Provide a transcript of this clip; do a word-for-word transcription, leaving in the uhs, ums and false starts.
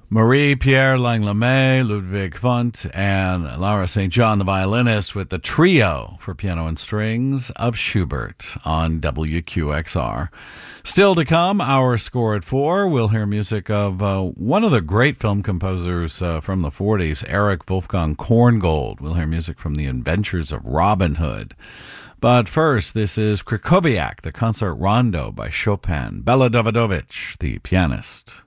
Marie-Pierre Langlois, Ludwig Funt, and Laura Saint John, the violinist, with the trio for piano and strings of Schubert on W Q X R. Still to come, our score at four, we'll hear music of uh, one of the great film composers uh, from the forties, Erich Wolfgang Korngold. We'll hear music from The Adventures of Robin Hood. But first, this is Krakowiak, the Concert Rondo by Chopin. Bela Davidovich, the pianist.